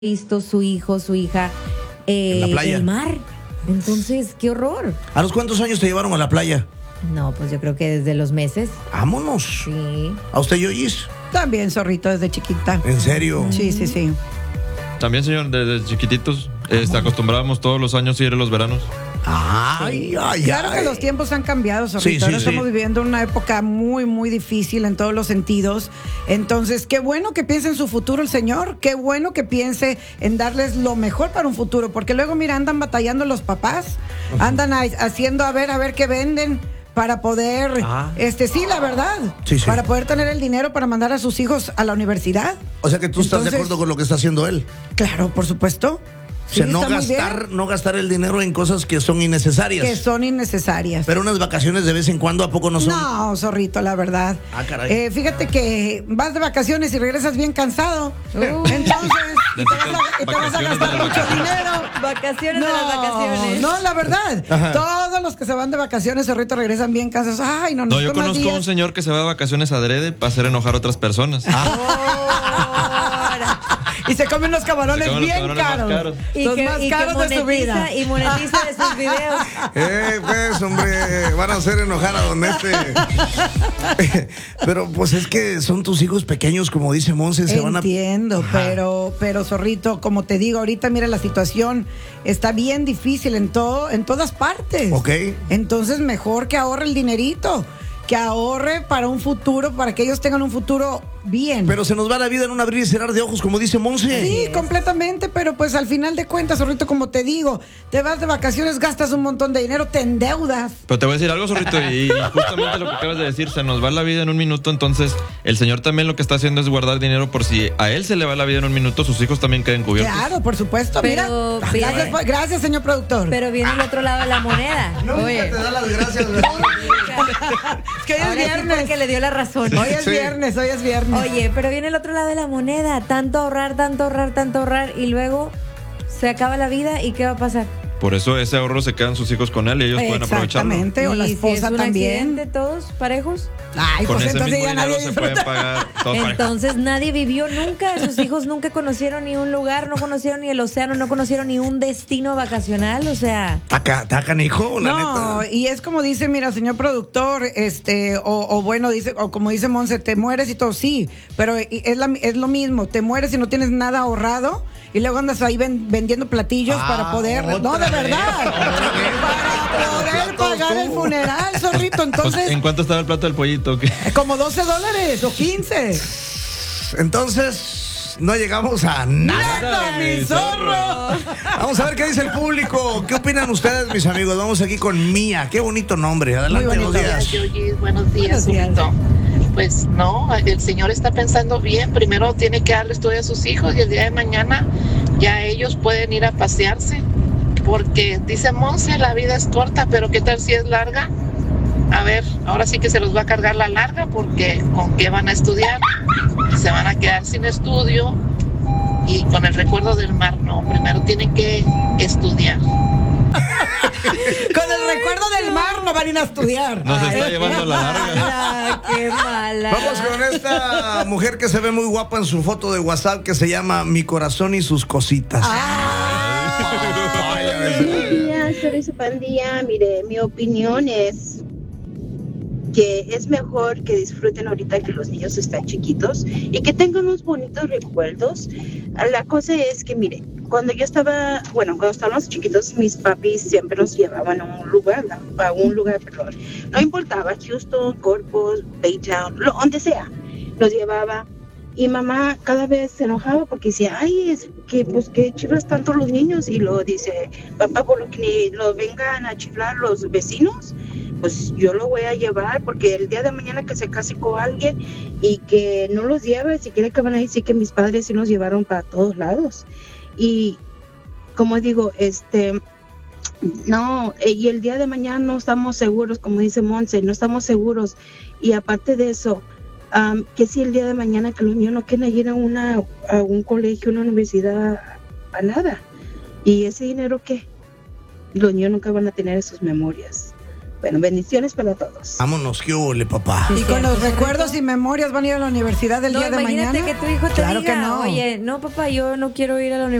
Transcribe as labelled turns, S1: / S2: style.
S1: visto su hijo, su hija
S2: en la playa.
S1: el mar. Entonces, qué horror.
S2: ¿A los cuántos años te llevaron a la playa?
S1: No, pues yo creo que desde los meses.
S2: Vámonos.
S1: Sí.
S2: ¿A usted, Yoyis?
S3: También, zorrito, desde chiquita.
S2: ¿En serio?
S3: Sí, sí, sí.
S4: También, señor, desde chiquititos acostumbrábamos todos los años a ir a los veranos.
S2: Ay, ay,
S3: Claro
S2: ay.
S3: que los tiempos han cambiado, zorrito. Ahora estamos viviendo una época muy, muy difícil en todos los sentidos. Entonces, qué bueno que piense en su futuro el señor. Qué bueno que piense en darles lo mejor para un futuro. Porque luego, mira, andan batallando los papás. Andan haciendo a ver qué venden para poder, sí, la verdad.
S2: Sí, sí.
S3: Para poder tener el dinero para mandar a sus hijos a la universidad.
S2: O sea que tú estás de acuerdo con lo que está haciendo él.
S3: Claro, por supuesto.
S2: O sea,
S3: Sí,
S2: no gastar el dinero en cosas que son innecesarias.
S3: Que son innecesarias.
S2: Pero unas vacaciones de vez en cuando, ¿a poco no son?
S3: No, zorrito, la verdad.
S2: Ah, caray.
S3: Fíjate que vas de vacaciones y regresas bien cansado. Entonces, te vas a gastar mucho dinero.
S1: Vacaciones de las vacaciones.
S3: No, la verdad.
S2: Ajá.
S3: Todos los que se van de vacaciones, zorrito, regresan bien cansados. Ay, no,
S4: No, yo
S3: necesito más
S4: conozco a un
S3: días.
S4: señor que se va de vacaciones adrede para hacer enojar a otras personas.
S3: Y se comen los camarones
S4: Se comen los
S3: bien
S4: camarones más
S3: caros.
S4: caros.
S3: Los más caros de su vida.
S1: Y monetiza de sus videos.
S2: Pues, hombre, van a hacer enojar a don Pero, pues, es que son tus hijos pequeños, como dice Monse, se van a...
S3: Entiendo, pero zorrito, como te digo, ahorita mira, la situación está bien difícil en todas partes.
S2: Ok.
S3: Entonces mejor que ahorre el dinerito, que ahorre para un futuro, para que ellos tengan un futuro bien.
S2: Pero se nos va la vida en un abrir y cerrar de ojos, como dice Monse.
S3: Sí, completamente, pero pues al final de cuentas, zorrito, como te digo, te vas de vacaciones, gastas un montón de dinero, te endeudas.
S4: Pero te voy a decir algo, zorrito, y justamente lo que acabas de decir, se nos va la vida en un minuto, entonces el señor también lo que está haciendo es guardar dinero por si a él se le va la vida en un minuto, sus hijos también queden cubiertos.
S3: Claro, por supuesto,
S1: Pero
S3: mira.
S1: viene-
S3: Gracias, señor productor.
S1: Pero viene el otro lado de la moneda.
S2: Nunca te da las gracias, ¿verdad?
S3: Es que hoy es
S1: Ahora sí,
S3: viernes.
S1: porque le dio la razón.
S3: Hoy es viernes.
S1: Oye, pero viene el otro lado de la moneda. Tanto ahorrar, y luego se acaba la vida y ¿qué va a pasar?
S4: Por eso ese ahorro se quedan sus hijos con él y ellos pueden aprovecharlo.
S3: Exactamente, o la
S1: ¿Y si
S3: esposa
S1: es un
S3: también.
S1: accidente, todos parejos?
S3: Ay,
S4: Con
S3: pues
S4: ese
S3: entonces
S4: mismo
S3: ya nadie
S4: dinero se pueden
S3: disfruta.
S4: pagar todos parejos.
S1: Entonces nadie vivió nunca, sus hijos nunca conocieron ni un lugar, no conocieron ni el océano, no conocieron ni un destino vacacional, o sea...
S2: Tacan, hijo, la
S3: No,
S2: neta.
S3: y es como dice, mira, señor productor, o como dice Monse, te mueres y todo, sí, pero es lo mismo, te mueres y no tienes nada ahorrado y luego andas ahí vendiendo platillos para poder, no, de verdad, para poder pagar el funeral, zorrito,
S4: Pues,
S3: entonces,
S4: ¿en cuánto estaba el plato del pollito? ¿Qué?
S3: como $12 o 15.
S2: Entonces, no llegamos a nada.
S3: ¡Nada, mi zorro!
S2: Vamos a ver qué dice el público. ¿Qué opinan ustedes, mis amigos? Vamos aquí con Mía. Qué bonito nombre. Adelante,
S3: Muy bonito.
S2: buenos días.
S5: Yoyi, buenos días,
S3: Buenos días.
S5: Zurito. Pues no, el señor está pensando bien. Primero tiene que darle estudio a sus hijos y el día de mañana ya ellos pueden ir a pasearse. Porque dice Monse, la vida es corta, pero ¿qué tal si es larga? A ver, ahora sí que se los va a cargar la larga porque ¿con qué van a estudiar? Se van a quedar sin estudio y con el recuerdo del mar, no. Primero tienen que estudiar.
S3: Con el recuerdo del mar no van a ir a estudiar.
S4: Nos está llevando la larga.
S1: ¡Qué mala!
S2: Vamos con esta mujer que se ve muy guapa en su foto de WhatsApp que se llama Mi Corazón y Sus Cositas.
S6: Buenos días, soy su pandilla. Mire, mi opinión es que es mejor que disfruten ahorita que los niños están chiquitos y que tengan unos bonitos recuerdos. La cosa es que, mire, cuando estábamos chiquitos, mis papis siempre nos llevaban a un lugar, perdón. No importaba, Houston, Corpus, Baytown, donde sea, nos llevaba. Y mamá cada vez se enojaba porque decía, ay, es que pues que chiflas tanto los niños. Y lo dice, papá, por lo que ni lo vengan a chiflar los vecinos, pues yo lo voy a llevar porque el día de mañana que se case con alguien y que no los lleve, si quiere que van a decir que mis padres sí nos llevaron para todos lados. Y como digo, no, y el día de mañana no estamos seguros, como dice Monse, no estamos seguros. Y aparte de eso, que si el día de mañana que los niños no quieren ir a un colegio, una universidad, a nada. ¿Y ese dinero qué? Los niños nunca van a tener esas memorias. Bueno, bendiciones para todos.
S2: Vámonos, qué ole, papá.
S3: Y con los recuerdos y memorias van a ir a la universidad el día de mañana.
S1: Imagínate que tu hijo te
S3: Claro
S1: diga,
S3: que no.
S1: oye, no, papá, yo no quiero ir a la universidad.